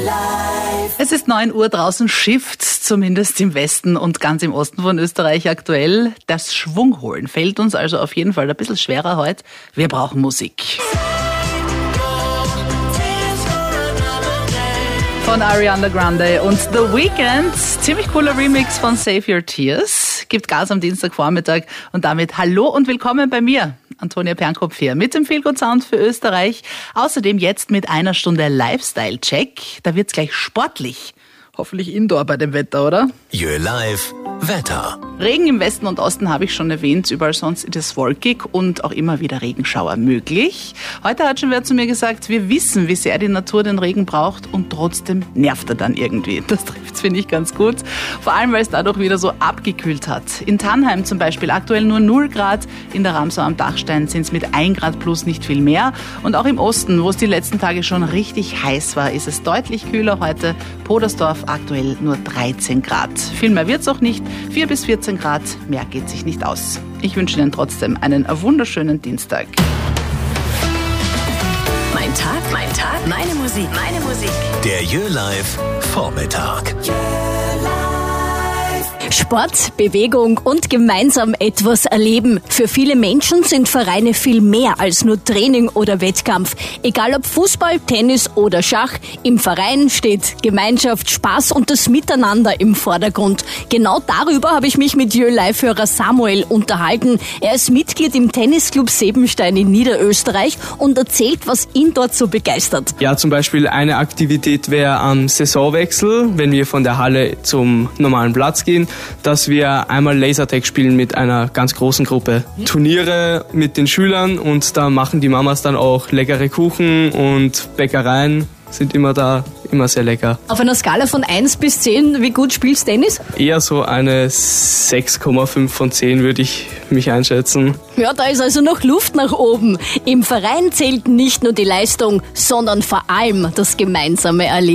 Es ist 9 Uhr, draußen schifft's, zumindest im Westen und ganz im Osten von Österreich aktuell. Das Schwungholen fällt uns also auf jeden Fall ein bisschen schwerer heute. Wir brauchen Musik. Von Ariana Grande und The Weeknd. Ziemlich cooler Remix von Save Your Tears. Gibt Gas am Dienstagvormittag und damit hallo und willkommen bei mir. Antonia Pernkopf hier mit dem Feelgood Sound für Österreich. Außerdem jetzt mit einer Stunde Lifestyle-Check. Da wird's gleich sportlich. Hoffentlich Indoor bei dem Wetter, oder? You're live. Wetter. Regen im Westen und Osten habe ich schon erwähnt. Überall sonst ist es wolkig und auch immer wieder Regenschauer möglich. Heute hat schon wer zu mir gesagt, wir wissen, wie sehr die Natur den Regen braucht und trotzdem nervt er dann irgendwie. Das trifft's, finde ich, ganz gut. Vor allem, weil es dadurch wieder so abgekühlt hat. In Tannheim zum Beispiel aktuell nur 0 Grad. In der Ramsau am Dachstein sind es mit 1 Grad plus nicht viel mehr. Und auch im Osten, wo es die letzten Tage schon richtig heiß war, ist es deutlich kühler heute. Podersdorf aktuell nur 13 Grad. Viel mehr wird's auch nicht. 4 bis 14 Grad, mehr geht sich nicht aus. Ich wünsche Ihnen trotzdem einen wunderschönen Dienstag. Mein Tag, meine Musik. Der You're Live Vormittag. Sport, Bewegung und gemeinsam etwas erleben. Für viele Menschen sind Vereine viel mehr als nur Training oder Wettkampf. Egal ob Fußball, Tennis oder Schach, im Verein steht Gemeinschaft, Spaß und das Miteinander im Vordergrund. Genau darüber habe ich mich mit You're Live-Hörer Samuel unterhalten. Er ist Mitglied im Tennisclub Sebenstein in Niederösterreich und erzählt, was ihn dort so begeistert. Ja, zum Beispiel eine Aktivität wäre am Saisonwechsel, wenn wir von der Halle zum normalen Platz gehen, dass wir einmal Lasertag spielen mit einer ganz großen Gruppe. Turniere mit den Schülern und da machen die Mamas dann auch leckere Kuchen und Bäckereien sind immer da, immer sehr lecker. Auf einer Skala von 1 bis 10, wie gut spielst du Tennis? Eher so eine 6,5 von 10 würde ich mich einschätzen. Ja, da ist also noch Luft nach oben. Im Verein zählt nicht nur die Leistung, sondern vor allem das gemeinsame Erleben.